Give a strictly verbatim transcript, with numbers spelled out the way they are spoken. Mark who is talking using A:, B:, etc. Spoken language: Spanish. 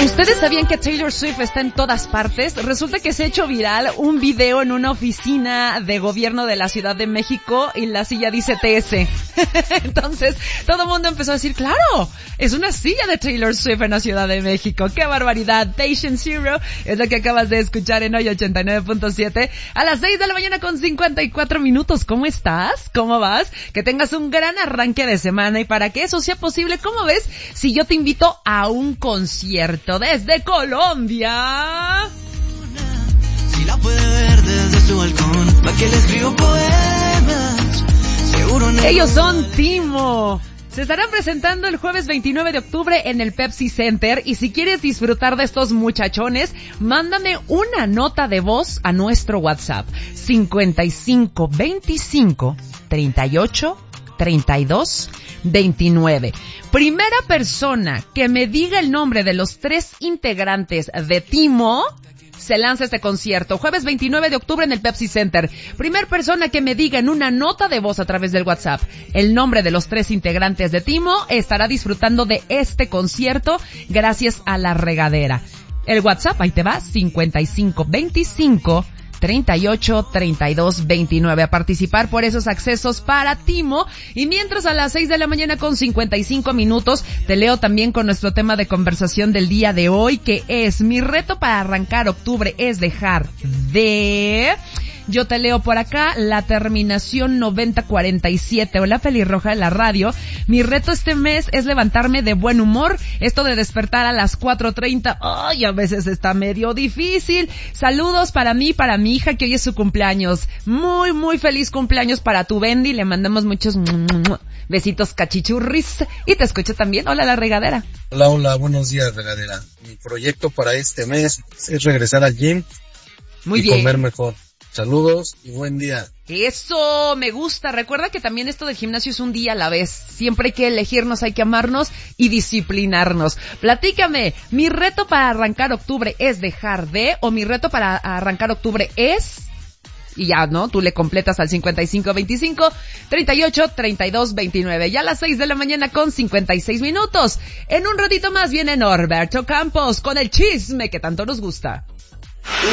A: ¿Ustedes sabían que Taylor Swift está en todas partes? Resulta que se ha hecho viral un video en una oficina de gobierno de la Ciudad de México y la silla dice T S. Entonces, todo el mundo empezó a decir, claro, es una silla de Taylor Swift en la Ciudad de México. ¡Qué barbaridad! Patient Zero es lo que acabas de escuchar en hoy ochenta y nueve punto siete a las seis de la mañana con cincuenta y cuatro minutos. ¿Cómo estás? ¿Cómo vas? Que tengas un gran arranque de semana, y para que eso sea posible, ¿cómo ves si yo te invito a un concierto desde Colombia?
B: Si la puede ver desde su balcón, pa' que le escribo poemas. Seguro no.
A: Ellos son Timo. Se estarán presentando el jueves veintinueve de octubre en el Pepsi Center, y si quieres disfrutar de estos muchachones, mándame una nota de voz a nuestro WhatsApp cincuenta y cinco veinticinco treinta y ocho treinta y dos veintinueve. Primera persona que me diga el nombre de los tres integrantes de Timo se lanza este concierto, jueves veintinueve de octubre en el Pepsi Center. Primer persona que me diga en una nota de voz a través del WhatsApp el nombre de los tres integrantes de Timo estará disfrutando de este concierto gracias a La Regadera. El WhatsApp, ahí te va, cincuenta y cinco veinticinco treinta y ocho treinta y dos veintinueve, a participar por esos accesos para Timo. Y mientras, a las seis de la mañana con cincuenta y cinco minutos, te leo también con nuestro tema de conversación del día de hoy, que es: mi reto para arrancar octubre es dejar de... Yo te leo por acá la terminación noventa cuarenta y siete. Hola, pelirroja de la radio. Mi reto este mes es levantarme de buen humor. Esto de despertar a las cuatro treinta, ay, a veces está medio difícil. Saludos para mí, para mi hija, que hoy es su cumpleaños. Muy, muy feliz cumpleaños para tu Bendy. Le mandamos muchos besitos cachichurris. Y te escucho también. Hola, La Regadera.
C: Hola, hola, buenos días, Regadera. Mi proyecto para este mes es regresar al gym
A: Muy
C: y
A: bien.
C: comer mejor. Saludos y buen día.
A: Eso, me gusta. Recuerda que también esto del gimnasio es un día a la vez. Siempre hay que elegirnos, hay que amarnos y disciplinarnos. Platícame, ¿mi reto para arrancar octubre es dejar de, o mi reto para arrancar octubre es...? Y ya, ¿no? Tú le completas al cincuenta y cinco veinticinco treinta y ocho treinta y dos veintinueve. Ya a las seis de la mañana con cincuenta y seis minutos. En un ratito más viene Norberto Campos con el chisme que tanto nos gusta.